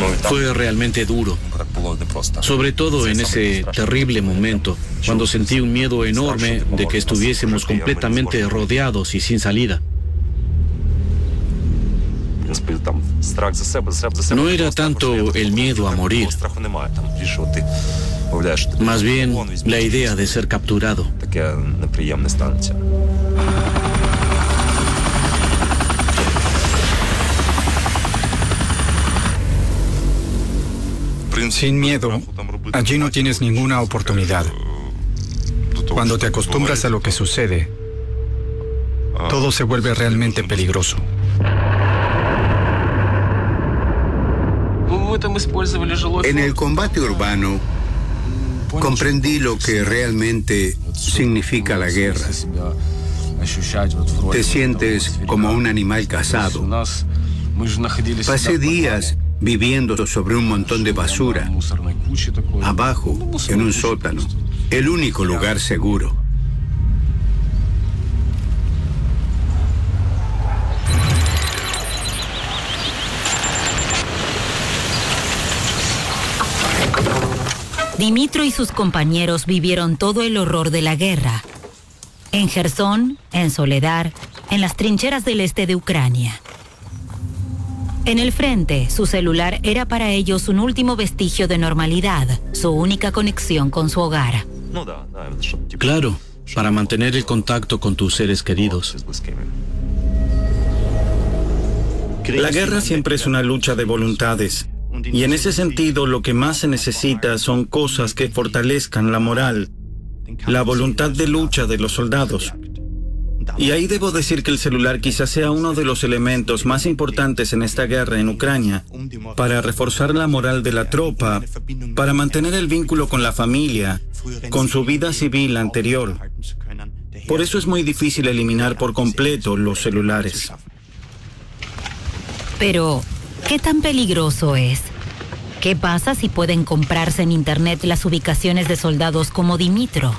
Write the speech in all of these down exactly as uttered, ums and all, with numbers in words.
Fue realmente duro, sobre todo en ese terrible momento, cuando sentí un miedo enorme de que estuviésemos completamente rodeados y sin salida. No era tanto el miedo a morir, más bien la idea de ser capturado. Sin miedo, allí no tienes ninguna oportunidad. Cuando te acostumbras a lo que sucede, todo se vuelve realmente peligroso. En el combate urbano, comprendí lo que realmente significa la guerra. Te sientes como un animal cazado. Pasé días viviendo sobre un montón de basura, abajo, en un sótano, el único lugar seguro. Dimitro y sus compañeros vivieron todo el horror de la guerra. En Jersón, en Soledar, en las trincheras del este de Ucrania. En el frente, su celular era para ellos un último vestigio de normalidad, su única conexión con su hogar. Claro, para mantener el contacto con tus seres queridos. La guerra siempre es una lucha de voluntades. Y en ese sentido, lo que más se necesita son cosas que fortalezcan la moral, la voluntad de lucha de los soldados. Y ahí debo decir que el celular quizás sea uno de los elementos más importantes en esta guerra en Ucrania, para reforzar la moral de la tropa, para mantener el vínculo con la familia, con su vida civil anterior. Por eso es muy difícil eliminar por completo los celulares. Pero, ¿qué tan peligroso es? ¿Qué pasa si pueden comprarse en Internet las ubicaciones de soldados como Dimitro?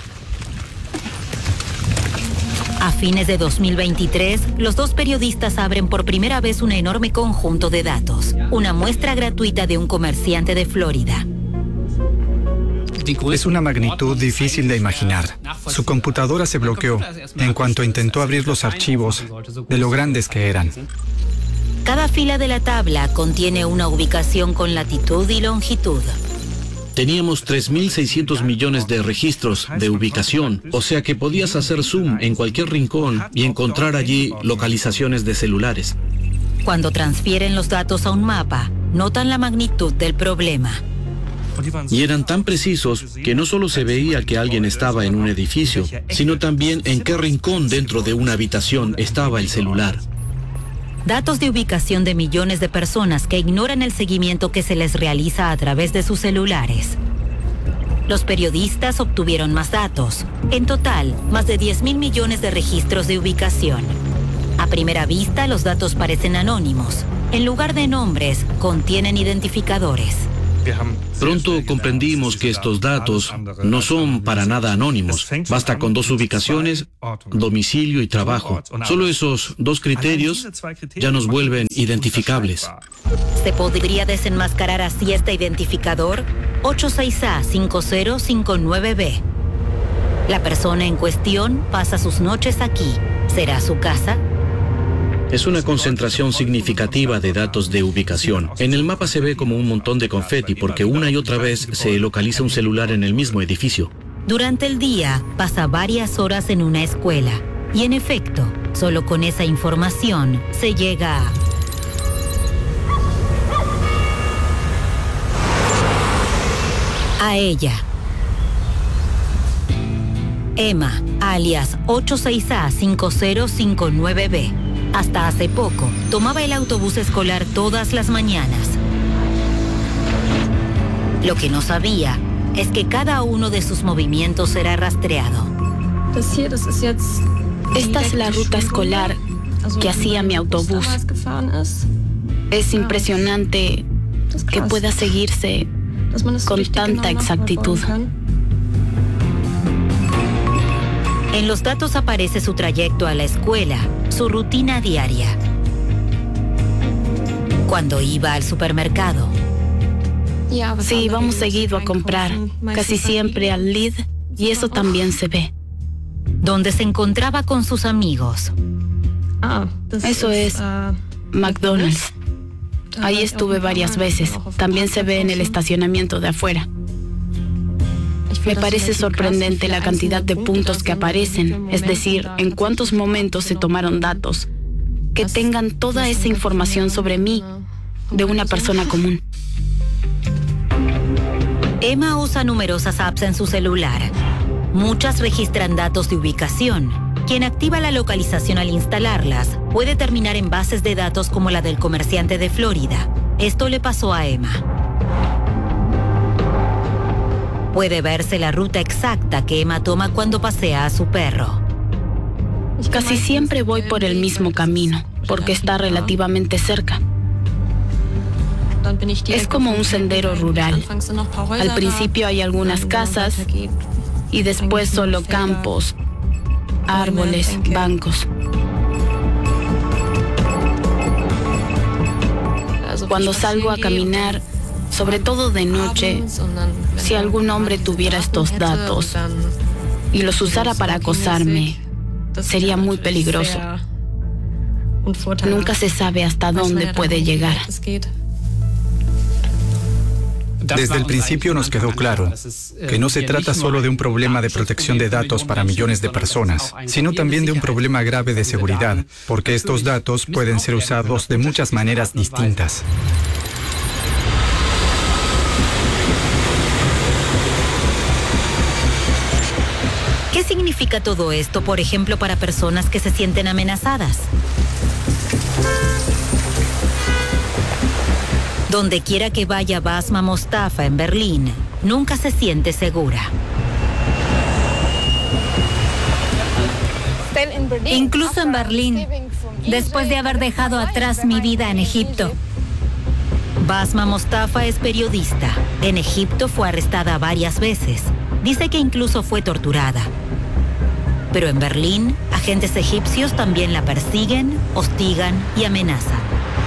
A fines de dos mil veintitrés, los dos periodistas abren por primera vez un enorme conjunto de datos, una muestra gratuita de un comerciante de Florida. Es una magnitud difícil de imaginar. Su computadora se bloqueó en cuanto intentó abrir los archivos de lo grandes que eran. Cada fila de la tabla contiene una ubicación con latitud y longitud. Teníamos tres mil seiscientos millones de registros de ubicación, o sea que podías hacer zoom en cualquier rincón y encontrar allí localizaciones de celulares. Cuando transfieren los datos a un mapa, notan la magnitud del problema. Y eran tan precisos que no solo se veía que alguien estaba en un edificio, sino también en qué rincón dentro de una habitación estaba el celular. Datos de ubicación de millones de personas que ignoran el seguimiento que se les realiza a través de sus celulares. Los periodistas obtuvieron más datos. En total, más de diez mil millones de registros de ubicación. A primera vista, los datos parecen anónimos. En lugar de nombres, contienen identificadores. Pronto comprendimos que estos datos no son para nada anónimos. Basta con dos ubicaciones, domicilio y trabajo. Solo esos dos criterios ya nos vuelven identificables. ¿Se podría desenmascarar así este identificador? ocho seis A cinco cero cinco nueve B. La persona en cuestión pasa sus noches aquí. ¿Será su casa? Es una concentración significativa de datos de ubicación. En el mapa se ve como un montón de confeti porque una y otra vez se localiza un celular en el mismo edificio. Durante el día pasa varias horas en una escuela. Y en efecto, solo con esa información se llega a... a ella. Emma, alias ocho seis A cinco cero cinco nueve B. Hasta hace poco, tomaba el autobús escolar todas las mañanas. Lo que no sabía es que cada uno de sus movimientos era rastreado. Esta es la ruta escolar que hacía mi autobús. Es impresionante que pueda seguirse con tanta exactitud. En los datos aparece su trayecto a la escuela, su rutina diaria. Cuando iba al supermercado, Sí, vamos seguido a comprar, casi siempre al Lidl, y eso también se ve. Donde se encontraba con sus amigos. Eso es McDonald's. Ahí estuve varias veces. También se ve en el estacionamiento de afuera. Me parece sorprendente la cantidad de puntos que aparecen, es decir, en cuántos momentos se tomaron datos, que tengan toda esa información sobre mí de una persona común. Emma usa numerosas apps en su celular. Muchas registran datos de ubicación. Quien activa la localización al instalarlas puede terminar en bases de datos como la del comerciante de Florida. Esto le pasó a Emma. Puede verse la ruta exacta que Emma toma cuando pasea a su perro. Casi siempre voy por el mismo camino, porque está relativamente cerca. Es como un sendero rural. Al principio hay algunas casas y después solo campos, árboles, bancos. Cuando salgo a caminar, sobre todo de noche, si algún hombre tuviera estos datos y los usara para acosarme, sería muy peligroso. Nunca se sabe hasta dónde puede llegar. Desde el principio nos quedó claro que no se trata solo de un problema de protección de datos para millones de personas, sino también de un problema grave de seguridad, porque estos datos pueden ser usados de muchas maneras distintas. ¿Qué significa todo esto, por ejemplo, para personas que se sienten amenazadas? Donde quiera que vaya Basma Mostafa en Berlín, nunca se siente segura. Incluso en Berlín, después de haber dejado atrás mi vida en Egipto. Basma Mostafa es periodista. En Egipto fue arrestada varias veces. Dice que incluso fue torturada. Pero en Berlín, agentes egipcios también la persiguen, hostigan y amenazan.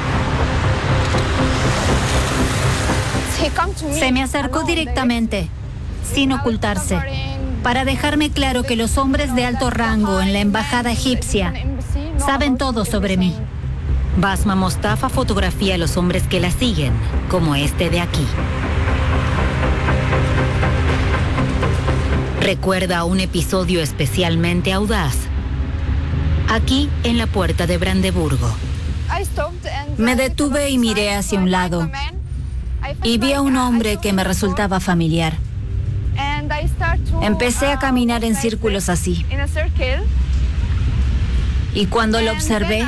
Se me acercó directamente, sin ocultarse, para dejarme claro que los hombres de alto rango en la embajada egipcia saben todo sobre mí. Basma Mostafa fotografía a los hombres que la siguen, como este de aquí. Recuerda un episodio especialmente audaz. Aquí, en la puerta de Brandeburgo. Me detuve y miré hacia un lado. Y vi a un hombre que me resultaba familiar. Empecé a caminar en círculos así. Y cuando lo observé,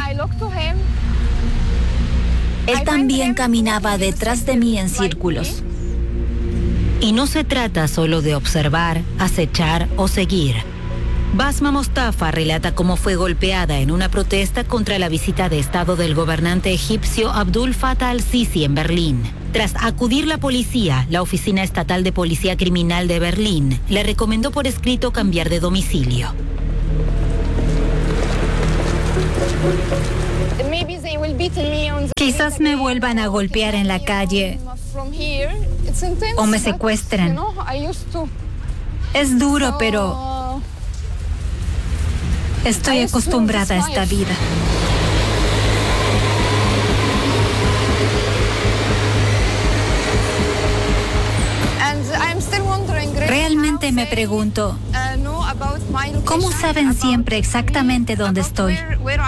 él también caminaba detrás de mí en círculos. Y no se trata solo de observar, acechar o seguir. Basma Mostafa relata cómo fue golpeada en una protesta contra la visita de Estado del gobernante egipcio Abdul Fattah al-Sisi en Berlín. Tras acudir la policía, la Oficina Estatal de Policía Criminal de Berlín le recomendó por escrito cambiar de domicilio. Quizás me vuelvan a golpear en la calle o me secuestren. Es duro, pero estoy acostumbrada a esta vida. Realmente me pregunto, ¿cómo saben siempre exactamente dónde estoy?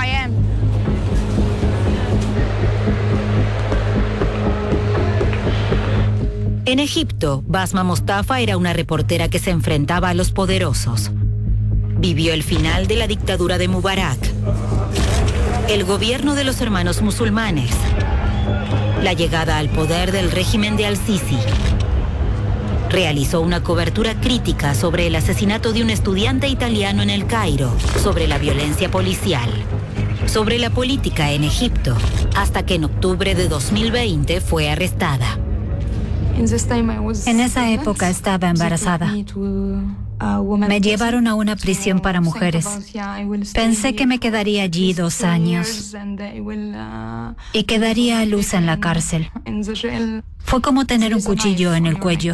En Egipto, Basma Mostafa era una reportera que se enfrentaba a los poderosos. Vivió el final de la dictadura de Mubarak, el gobierno de los hermanos musulmanes, la llegada al poder del régimen de al-Sisi. Realizó una cobertura crítica sobre el asesinato de un estudiante italiano en El Cairo, sobre la violencia policial, sobre la política en Egipto, hasta que en octubre de dos mil veinte fue arrestada. En esa época estaba embarazada. Me llevaron a una prisión para mujeres. Pensé que me quedaría allí dos años y quedaría a luz en la cárcel. Fue como tener un cuchillo en el cuello.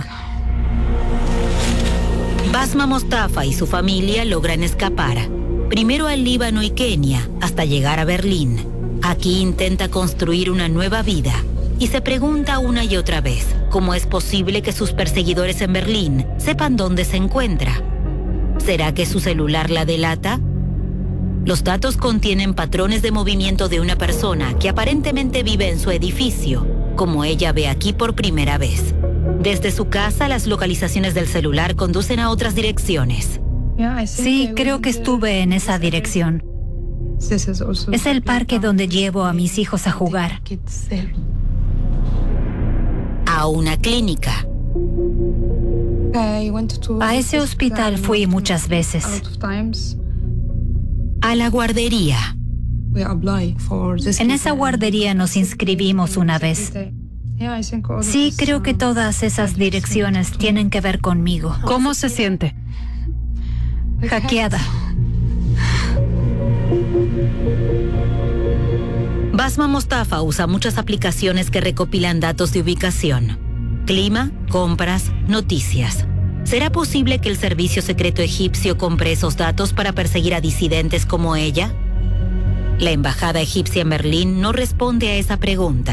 Basma Mostafa y su familia logran escapar. Primero al Líbano y Kenia, hasta llegar a Berlín. Aquí intenta construir una nueva vida y se pregunta una y otra vez cómo es posible que sus perseguidores en Berlín sepan dónde se encuentra. ¿Será que su celular la delata? Los datos contienen patrones de movimiento de una persona que aparentemente vive en su edificio, como ella ve aquí por primera vez. Desde su casa, las localizaciones del celular conducen a otras direcciones. Sí, creo que estuve en esa dirección. Es el parque donde llevo a mis hijos a jugar. A una clínica. A ese hospital fui muchas veces. A la guardería. En esa guardería nos inscribimos una vez. Sí, creo que todas esas direcciones tienen que ver conmigo. ¿Cómo se siente? Hackeada. Basma Mostafa usa muchas aplicaciones que recopilan datos de ubicación. Clima, compras, noticias. ¿Será posible que el servicio secreto egipcio compre esos datos para perseguir a disidentes como ella? La embajada egipcia en Berlín no responde a esa pregunta.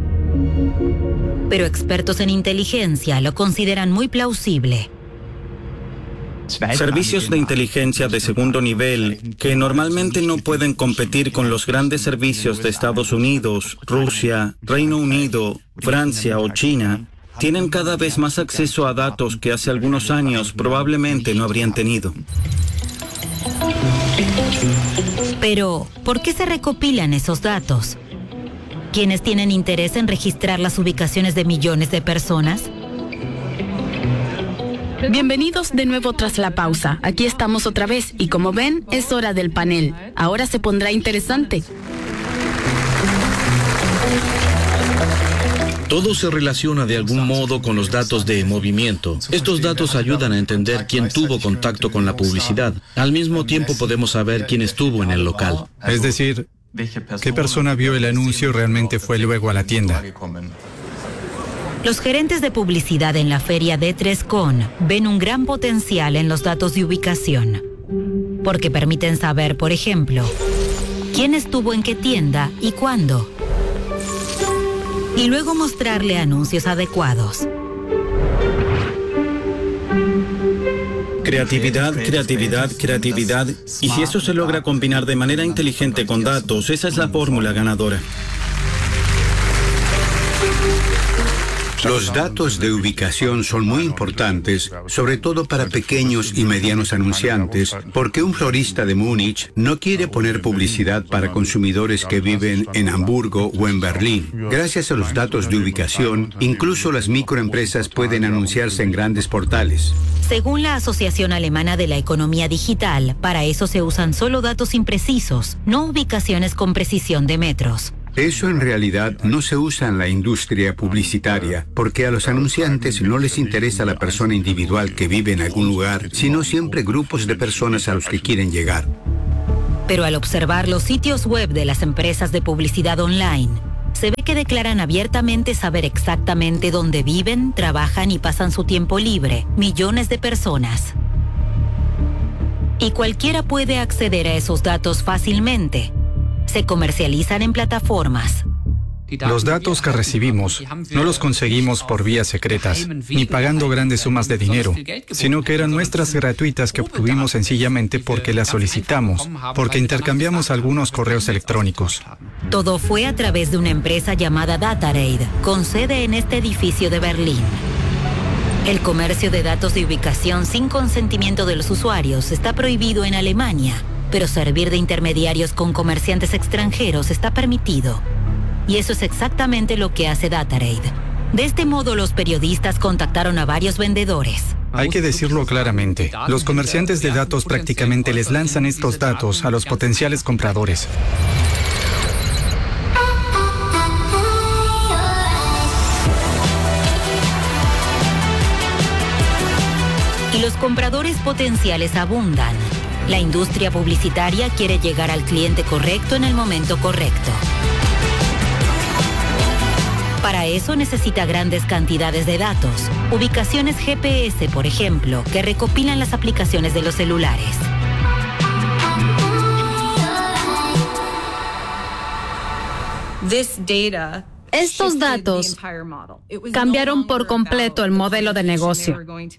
Pero expertos en inteligencia lo consideran muy plausible. Servicios de inteligencia de segundo nivel que normalmente no pueden competir con los grandes servicios de Estados Unidos, Rusia, Reino Unido, Francia o China, tienen cada vez más acceso a datos que hace algunos años probablemente no habrían tenido. Pero, ¿por qué se recopilan esos datos? ¿Quiénes tienen interés en registrar las ubicaciones de millones de personas? Bienvenidos de nuevo tras la pausa. Aquí estamos otra vez y como ven, es hora del panel. Ahora se pondrá interesante. Todo se relaciona de algún modo con los datos de movimiento. Estos datos ayudan a entender quién tuvo contacto con la publicidad. Al mismo tiempo podemos saber quién estuvo en el local. Es decir, qué persona vio el anuncio y realmente fue luego a la tienda. Los gerentes de publicidad en la feria D tres Con ven un gran potencial en los datos de ubicación, porque permiten saber, por ejemplo, quién estuvo en qué tienda y cuándo, y luego mostrarle anuncios adecuados. Creatividad, creatividad, creatividad. Y si eso se logra combinar de manera inteligente con datos, esa es la fórmula ganadora. Los datos de ubicación son muy importantes, sobre todo para pequeños y medianos anunciantes, porque un florista de Múnich no quiere poner publicidad para consumidores que viven en Hamburgo o en Berlín. Gracias a los datos de ubicación, incluso las microempresas pueden anunciarse en grandes portales. Según la Asociación Alemana de la Economía Digital, para eso se usan solo datos imprecisos, no ubicaciones con precisión de metros. Eso en realidad no se usa en la industria publicitaria, porque a los anunciantes no les interesa la persona individual que vive en algún lugar, sino siempre grupos de personas a los que quieren llegar. Pero al observar los sitios web de las empresas de publicidad online, se ve que declaran abiertamente saber exactamente dónde viven, trabajan y pasan su tiempo libre, millones de personas. Y cualquiera puede acceder a esos datos fácilmente. Se comercializan en plataformas. Los datos que recibimos no los conseguimos por vías secretas, ni pagando grandes sumas de dinero, sino que eran muestras gratuitas que obtuvimos sencillamente porque las solicitamos, porque intercambiamos algunos correos electrónicos. Todo fue a través de una empresa llamada DataRaid, con sede en este edificio de Berlín. El comercio de datos de ubicación sin consentimiento de los usuarios está prohibido en Alemania, pero servir de intermediarios con comerciantes extranjeros está permitido. Y eso es exactamente lo que hace DataRaid. De este modo, los periodistas contactaron a varios vendedores. Hay que decirlo claramente. Los comerciantes de datos prácticamente les lanzan estos datos a los potenciales compradores. Y los compradores potenciales abundan. La industria publicitaria quiere llegar al cliente correcto en el momento correcto. Para eso necesita grandes cantidades de datos, ubicaciones G P S, por ejemplo, que recopilan las aplicaciones de los celulares. Estos datos cambiaron por completo el modelo de negocio.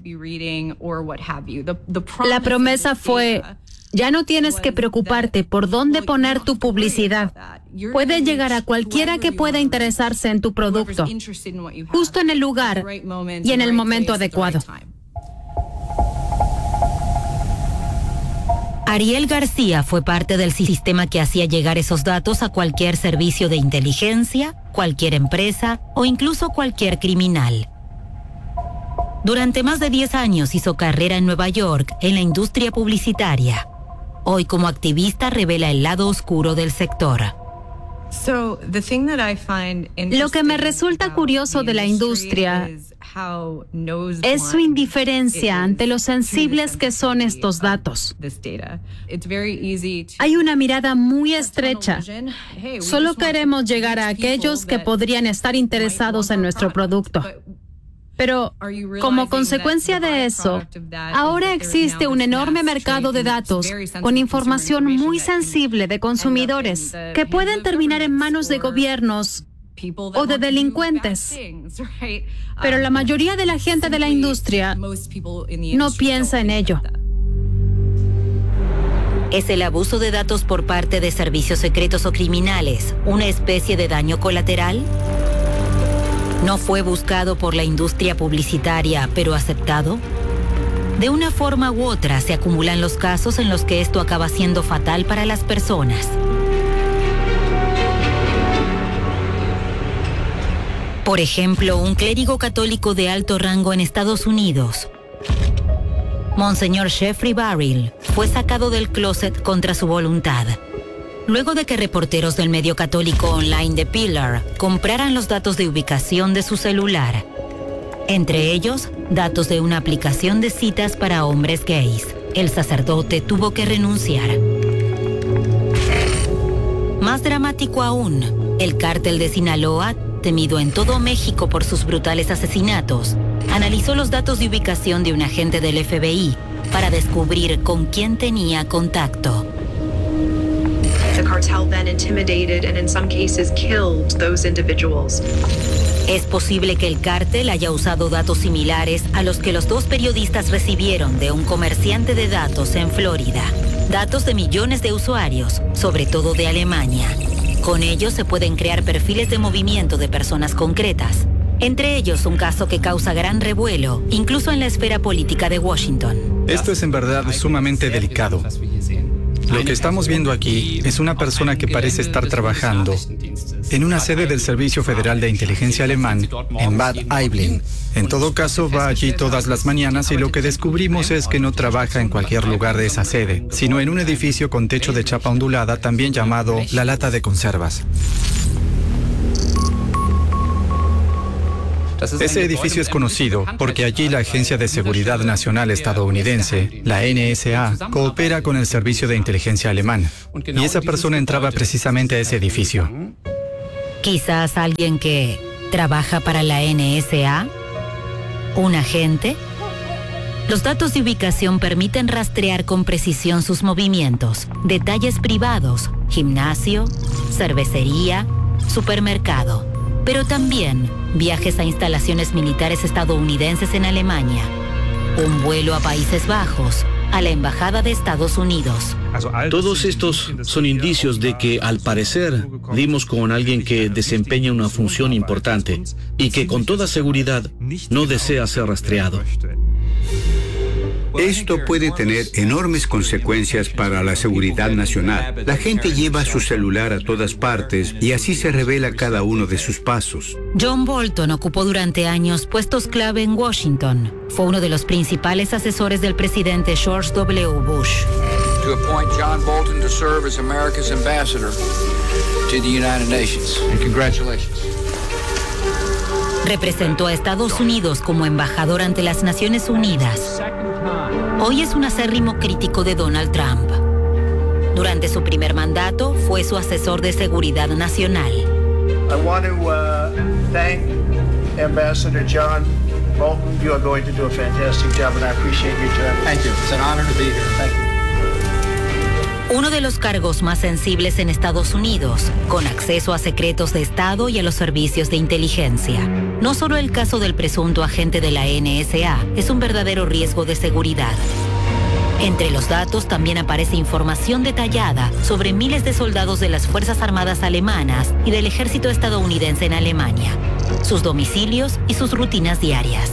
La promesa fue: ya no tienes que preocuparte por dónde poner tu publicidad. Puede llegar a cualquiera que pueda interesarse en tu producto, justo en el lugar y en el momento adecuado. Ariel García fue parte del sistema que hacía llegar esos datos a cualquier servicio de inteligencia, cualquier empresa o incluso cualquier criminal. Durante más de diez años hizo carrera en Nueva York en la industria publicitaria. Hoy, como activista, revela el lado oscuro del sector. Lo que me resulta curioso de la industria es su indiferencia ante lo sensibles que son estos datos. Hay una mirada muy estrecha. Solo queremos llegar a aquellos que podrían estar interesados en nuestro producto. Pero, como consecuencia de eso, ahora existe un enorme mercado de datos con información muy sensible de consumidores que pueden terminar en manos de gobiernos o de delincuentes. Pero la mayoría de la gente de la industria no piensa en ello. ¿Es el abuso de datos por parte de servicios secretos o criminales una especie de daño colateral? ¿No fue buscado por la industria publicitaria, pero aceptado? De una forma u otra se acumulan los casos en los que esto acaba siendo fatal para las personas. Por ejemplo, un clérigo católico de alto rango en Estados Unidos, Monseñor Jeffrey Barril, fue sacado del closet contra su voluntad, luego de que reporteros del medio católico online The Pillar compraran los datos de ubicación de su celular. Entre ellos, datos de una aplicación de citas para hombres gays. El sacerdote tuvo que renunciar. Más dramático aún, el cártel de Sinaloa, temido en todo México por sus brutales asesinatos, analizó los datos de ubicación de un agente del F B I para descubrir con quién tenía contacto. The cartel then intimidated and in some cases killed those individuals. Es posible que el cártel haya usado datos similares a los que los dos periodistas recibieron de un comerciante de datos en Florida. Datos de millones de usuarios, sobre todo de Alemania. Con ellos se pueden crear perfiles de movimiento de personas concretas. Entre ellos un caso que causa gran revuelo, incluso en la esfera política de Washington. Esto es en verdad sumamente delicado. Lo que estamos viendo aquí es una persona que parece estar trabajando en una sede del Servicio Federal de Inteligencia alemán en Bad Aibling. En todo caso, va allí todas las mañanas y lo que descubrimos es que no trabaja en cualquier lugar de esa sede, sino en un edificio con techo de chapa ondulada, también llamado la lata de conservas. Ese edificio es conocido porque allí la Agencia de Seguridad Nacional estadounidense, la N S A, coopera con el Servicio de Inteligencia alemán. Y esa persona entraba precisamente a ese edificio. Quizás alguien que trabaja para la N S A, un agente. Los datos de ubicación permiten rastrear con precisión sus movimientos, detalles privados, gimnasio, cervecería, supermercado, pero también viajes a instalaciones militares estadounidenses en Alemania, un vuelo a Países Bajos, a la Embajada de Estados Unidos. Todos estos son indicios de que, al parecer, dimos con alguien que desempeña una función importante y que con toda seguridad no desea ser rastreado. Esto puede tener enormes consecuencias para la seguridad nacional. La gente lleva su celular a todas partes y así se revela cada uno de sus pasos. John Bolton ocupó durante años puestos clave en Washington. Fue uno de los principales asesores del presidente George W. Bush. To appoint John Bolton to serve as America's ambassador to the United Nations. And congratulations. Representó a Estados Unidos como embajador ante las Naciones Unidas. Hoy es un acérrimo crítico de Donald Trump. Durante su primer mandato fue su asesor de seguridad nacional. I want to uh, thank Ambassador John Bolton. You are going to do a fantastic job, and I appreciate your time. Thank you. It's an honor to be here. Thank you. Uno de los cargos más sensibles en Estados Unidos, con acceso a secretos de Estado y a los servicios de inteligencia. No solo el caso del presunto agente de la N S A es un verdadero riesgo de seguridad. Entre los datos también aparece información detallada sobre miles de soldados de las Fuerzas Armadas alemanas y del ejército estadounidense en Alemania, sus domicilios y sus rutinas diarias.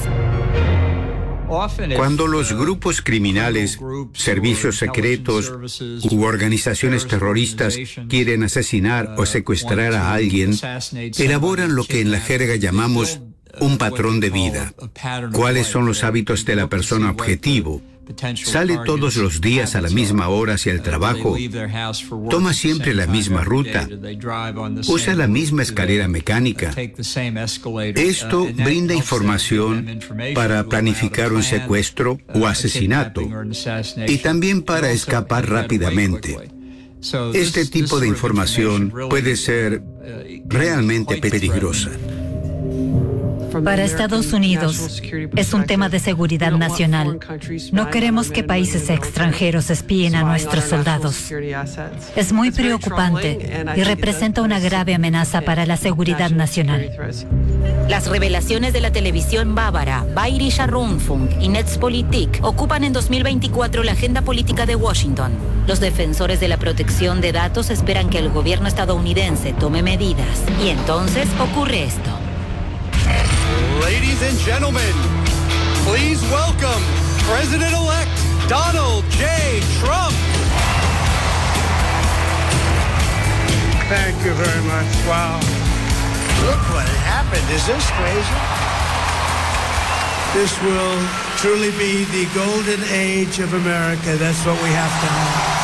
Cuando los grupos criminales, servicios secretos u organizaciones terroristas quieren asesinar o secuestrar a alguien, elaboran lo que en la jerga llamamos un patrón de vida. ¿Cuáles son los hábitos de la persona objetivo? Sale todos los días a la misma hora hacia el trabajo, toma siempre la misma ruta, usa la misma escalera mecánica. Esto brinda información para planificar un secuestro o asesinato y también para escapar rápidamente. Este tipo de información puede ser realmente peligrosa. Para Estados Unidos es un tema de seguridad nacional. No queremos que países extranjeros espíen a nuestros soldados. Es muy preocupante y representa una grave amenaza para la seguridad nacional. Las revelaciones de la televisión bávara Bayerischer Rundfunk y Netzpolitik ocupan en dos mil veinticuatro la agenda política de Washington. Los defensores de la protección de datos esperan que el gobierno estadounidense tome medidas. Y entonces ocurre esto. Ladies and gentlemen, please welcome President-elect Donald J. Trump. Thank you very much. Wow. Look what happened. Is this crazy? This will truly be the golden age of America. That's what we have to have.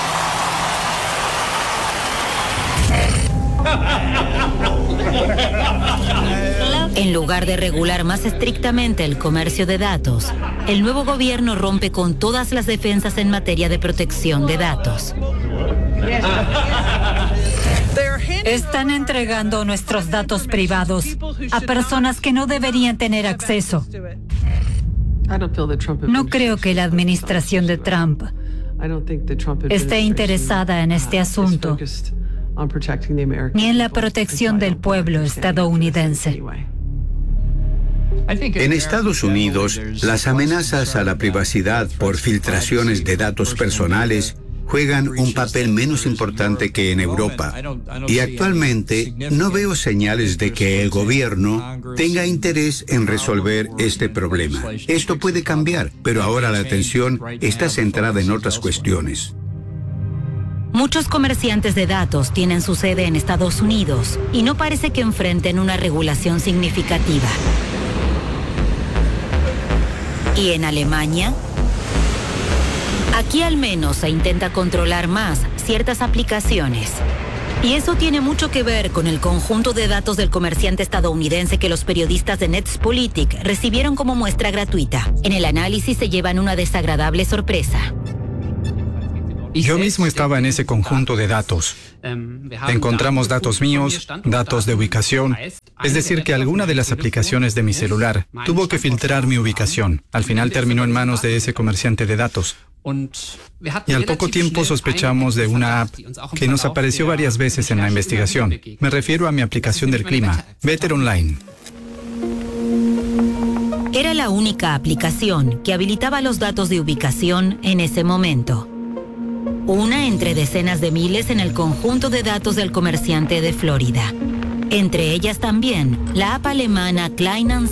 En lugar de regular más estrictamente el comercio de datos, el nuevo gobierno rompe con todas las defensas en materia de protección de datos. Están entregando nuestros datos privados a personas que no deberían tener acceso. No creo que la administración de Trump esté interesada en este asunto, ni en la protección del pueblo estadounidense. En Estados Unidos, las amenazas a la privacidad por filtraciones de datos personales juegan un papel menos importante que en Europa. Y actualmente no veo señales de que el gobierno tenga interés en resolver este problema. Esto puede cambiar, pero ahora la atención está centrada en otras cuestiones. Muchos comerciantes de datos tienen su sede en Estados Unidos y no parece que enfrenten una regulación significativa. ¿Y en Alemania? Aquí al menos se intenta controlar más ciertas aplicaciones. Y eso tiene mucho que ver con el conjunto de datos del comerciante estadounidense que los periodistas de Netzpolitik recibieron como muestra gratuita. En el análisis se llevan una desagradable sorpresa. Yo mismo estaba en ese conjunto de datos. Encontramos datos míos, datos de ubicación. Es decir, que alguna de las aplicaciones de mi celular tuvo que filtrar mi ubicación. Al final terminó en manos de ese comerciante de datos. Y al poco tiempo sospechamos de una app que nos apareció varias veces en la investigación. Me refiero a mi aplicación del clima, Wetter Online. Era la única aplicación que habilitaba los datos de ubicación en ese momento. Una entre decenas de miles en el conjunto de datos del comerciante de Florida. Entre ellas también la app alemana Klein